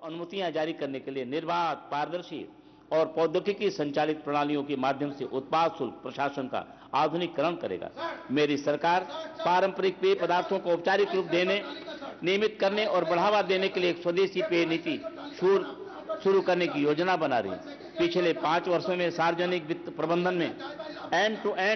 अनुमतियां जारी करने के लिए निर्बाध, पारदर्शी और प्रौद्योगिकी संचालित प्रणालियों के माध्यम से उत्पाद शुल्क प्रशासन का आधुनिकीकरण करेगा। मेरी सरकार पारंपरिक पेय पदार्थों को औपचारिक रूप देने, नियमित करने और बढ़ावा देने के लिए एक स्वदेशी पेय नीति शुरू करने की योजना बना रही है। पिछले 5 वर्षों में सार्वजनिक वित्त प्रबंधन में एंड टू एंड